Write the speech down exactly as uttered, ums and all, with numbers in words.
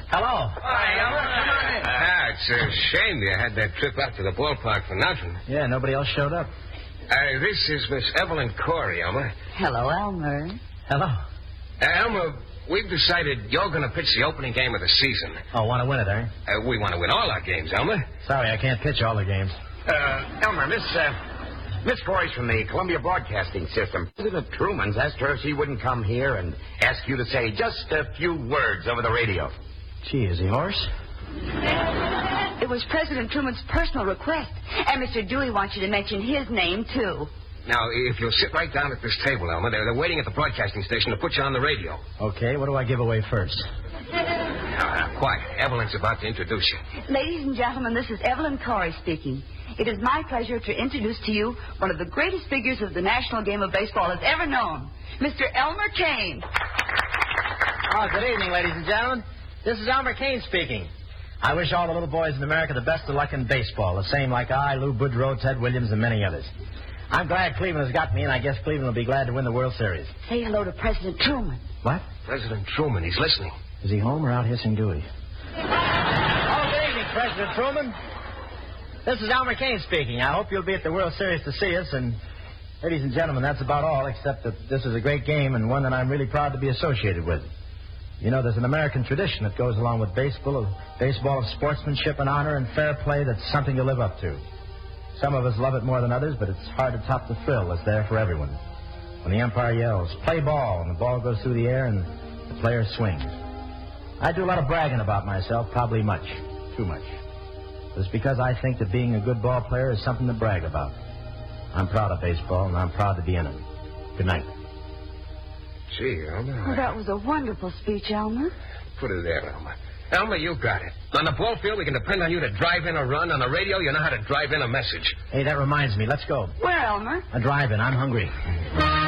Hello. Hi, Elmer. Come on in. Ah, it's a shame you had that trip out to the ballpark for nothing. Yeah, nobody else showed up. Uh, this is Miss Evelyn Corey, Elmer. Hello, Elmer. Hello. Uh, Elmer, we've decided you're going to pitch the opening game of the season. Oh, want to win it, eh? Uh, we want to win all our games, Elmer. Sorry, I can't pitch all the games. Uh, Elmer, Miss, uh, Miss Corey's from the Columbia Broadcasting System. President Truman's asked her if she wouldn't come here and ask you to say just a few words over the radio. Gee, is he hoarse? It was President Truman's personal request. And Mister Dewey wants you to mention his name, too. Now, if you'll sit right down at this table, Elmer, they're, they're waiting at the broadcasting station to put you on the radio. Okay, what do I give away first? Now, now, quiet. Evelyn's about to introduce you. Ladies and gentlemen, this is Evelyn Corey speaking. It is my pleasure to introduce to you one of the greatest figures of the national game of baseball has ever known, Mister Elmer Kane. Oh, good evening, ladies and gentlemen. This is Elmer Kane speaking. I wish all the little boys in America the best of luck in baseball, the same like I, Lou Boudreau, Ted Williams, and many others. I'm glad Cleveland has got me, and I guess Cleveland will be glad to win the World Series. Say hello to President Truman. What? President Truman, he's listening. Is he home or out hissing Dewey? Oh, good evening, President Truman. This is Elmer Kane speaking. I hope you'll be at the World Series to see us, and ladies and gentlemen, that's about all, except that this is a great game and one that I'm really proud to be associated with. You know, there's an American tradition that goes along with baseball, baseball of sportsmanship and honor and fair play that's something to live up to. Some of us love it more than others, but it's hard to top the thrill that's there for everyone. When the umpire yells, play ball, and the ball goes through the air and the player swings. I do a lot of bragging about myself, probably much, too much. But it's because I think that being a good ball player is something to brag about. I'm proud of baseball, and I'm proud to be in it. Good night. Gee, Elmer. Well, that was a wonderful speech, Elmer. Put it there, Elmer. Elmer, you got it. On the ball field, we can depend on you to drive in a run. On the radio, you know how to drive in a message. Hey, that reminds me. Let's go. Where, Elmer? A drive-in. I'm hungry.